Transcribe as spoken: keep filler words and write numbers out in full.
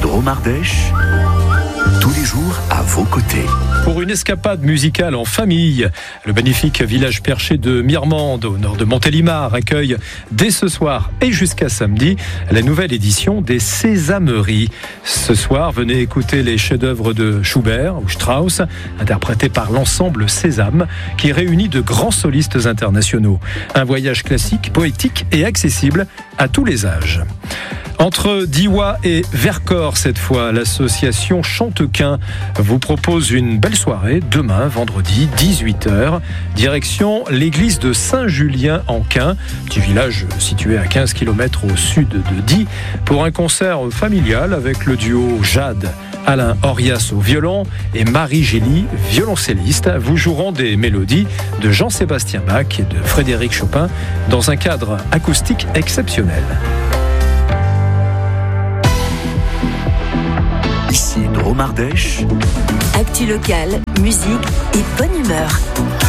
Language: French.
Drôme Ardèche, tous les jours à vos côtés. Pour une escapade musicale en famille, le magnifique village perché de Mirmande, au nord de Montélimar, accueille dès ce soir et jusqu'à samedi la nouvelle édition des Sésameries. Ce soir, venez écouter les chefs-d'œuvre de Schubert ou Strauss, interprétés par l'ensemble Sésame, qui réunit de grands solistes internationaux. Un voyage classique, poétique et accessible à tous les âges. Entre Diois et Vercors, cette fois, l'association Chantequin vous propose une belle soirée demain, vendredi, dix-huit heures. Direction l'église de Saint-Julien-en-Quin, petit village situé à quinze kilomètres au sud de Die, pour un concert familial avec le duo Jade. Alain Orias au violon et Marie Gély, violoncelliste, vous joueront des mélodies de Jean-Sébastien Bach et de Frédéric Chopin dans un cadre acoustique exceptionnel. Ici Drôme Ardèche. Actu locale, musique et bonne humeur.